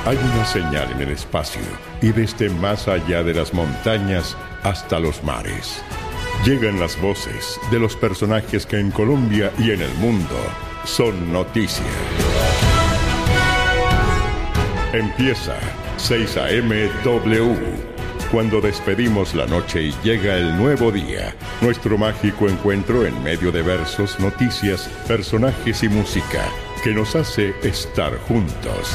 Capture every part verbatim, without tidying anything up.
Hay una señal en el espacio y desde más allá de las montañas hasta los mares. Llegan las voces de los personajes que en Colombia y en el mundo son noticia. Empieza seis A M W. Cuando despedimos la noche y llega el nuevo día, nuestro mágico encuentro en medio de versos, noticias, personajes y música que nos hace estar juntos.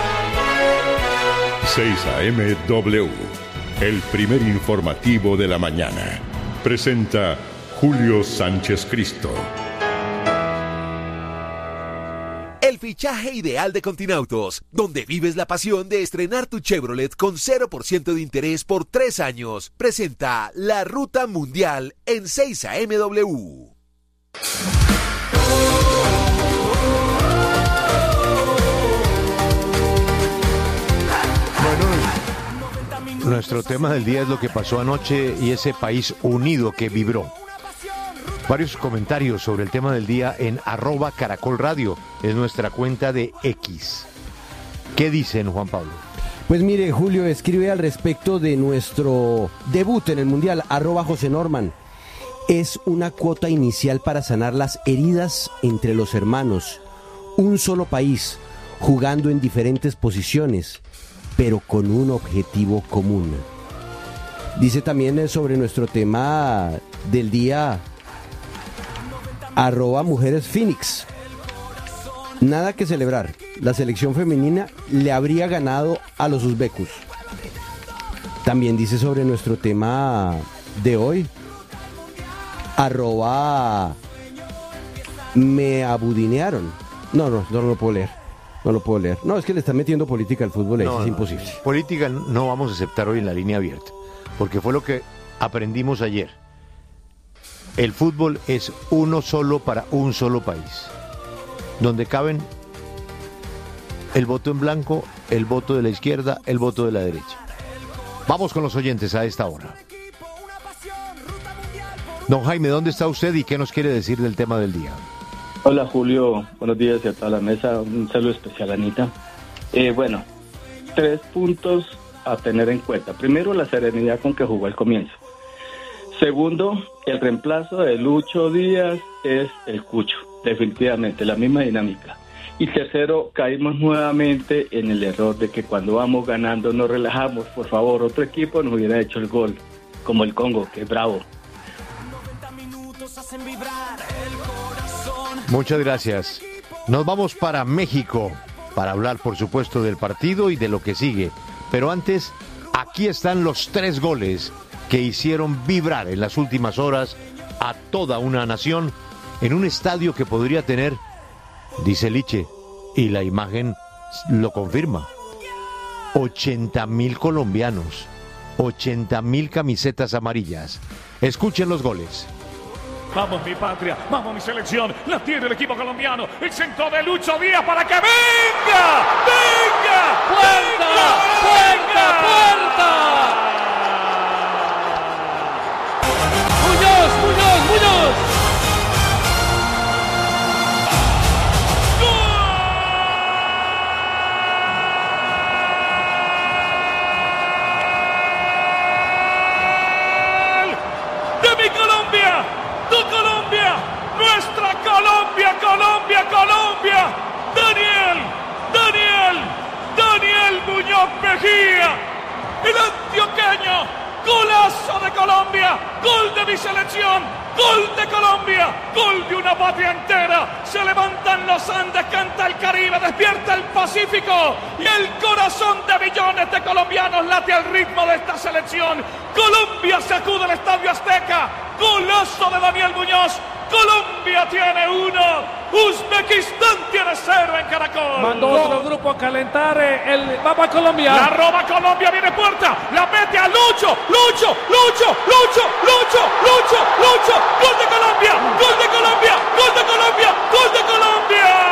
seis A M W, el primer informativo de la mañana. Presenta Julio Sánchez Cristo. El fichaje ideal de Continautos, donde vives la pasión de estrenar tu Chevrolet con cero por ciento de interés por tres años. Presenta la Ruta Mundial en seis A M W. Nuestro tema del día es lo que pasó anoche y ese país unido que vibró. Varios comentarios sobre el tema del día en arroba Caracol Radio, es nuestra cuenta de X. ¿Qué dicen, Juan Pablo? Pues mire, Julio escribe al respecto de nuestro debut en el Mundial, arroba José Norman. Es una cuota inicial para sanar las heridas entre los hermanos. Un solo país, jugando en diferentes posiciones, pero con un objetivo común. Dice también sobre nuestro tema del día, arroba Mujeres Phoenix. Nada que celebrar. La selección femenina le habría ganado a los uzbecos. También dice sobre nuestro tema de hoy, arroba me abudinearon. No, no, no lo puedo leer. No lo puedo leer. No, es que le están metiendo política al fútbol, no, es no, imposible. Política no vamos a aceptar hoy en la línea abierta, porque fue lo que aprendimos ayer. El fútbol es uno solo para un solo país, donde caben el voto en blanco, el voto de la izquierda, el voto de la derecha. Vamos con los oyentes a esta hora. Don Jaime, ¿dónde está usted y qué nos quiere decir del tema del día? Hola Julio, buenos días y a toda la mesa, un saludo especial a Anita. Eh, bueno, tres puntos a tener en cuenta. Primero, la serenidad con que jugó al comienzo. Segundo, el reemplazo de Lucho Díaz es el Cucho, definitivamente, la misma dinámica. Y tercero, caímos nuevamente en el error de que cuando vamos ganando nos relajamos. Por favor, otro equipo nos hubiera hecho el gol, como el Congo, que es bravo. Muchas gracias. Nos vamos para México para hablar, por supuesto, del partido y de lo que sigue. Pero antes, aquí están los tres goles que hicieron vibrar en las últimas horas a toda una nación en un estadio que podría tener, dice Liche, y la imagen lo confirma, ochenta mil colombianos, ochenta mil camisetas amarillas. Escuchen los goles. Vamos mi patria, vamos mi selección, la tiene el equipo colombiano, el centro de Lucho Díaz para que venga, venga, puerta, puerta, puerta. Muñoz, Muñoz, Muñoz. ¡Gol de mi Colombia! ¡Tu Colombia! ¡Nuestra Colombia, Colombia, Colombia! ¡Daniel! ¡Daniel! ¡Daniel Muñoz Mejía! ¡El antioqueño! ¡Golazo de Colombia! ¡Gol de mi selección! ¡Gol de Colombia! ¡Gol de una patria entera! Se levantan los Andes, canta el Caribe, despierta el Pacífico y el corazón de millones de colombianos late al ritmo de esta selección. Colombia sacude el Estadio Azteca. Golazo de Daniel Muñoz. Colombia tiene uno. Uzbekistán tiene cero en Caracol. Mandó otro grupo a calentar el Vamos a Colombia. La roba Colombia, viene Puerta. La mete a Lucho. Lucho, Lucho, Lucho, Lucho, Lucho, Lucho. Gol de Colombia. Gol de Colombia. Gol de Colombia. Gol de Colombia.